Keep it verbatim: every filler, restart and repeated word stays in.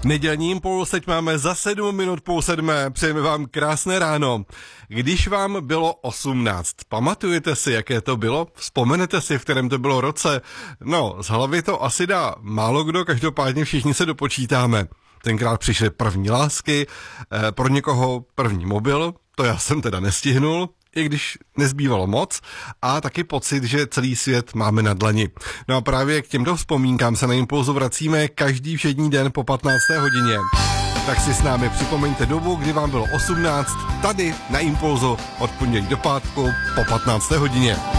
Nedělní impuls, teď máme za sedm minut půl sedmé, přejeme vám krásné ráno. Když vám bylo osmnáct, pamatujete si, jaké to bylo? Vzpomenete si, v kterém to bylo roce? No, z hlavy to asi dá málo kdo, každopádně všichni se dopočítáme. Tenkrát přišly první lásky, eh, pro někoho první mobil, to já jsem teda nestihnul, i když nezbývalo moc, a taky pocit, že celý svět máme na dlani. No a právě k těmto vzpomínkám se na Impulzu vracíme každý všední den po patnácté hodině. Tak si s námi připomeňte dobu, kdy vám bylo osmnáct, tady na Impulzu od pondělí do pátku po patnácté hodině.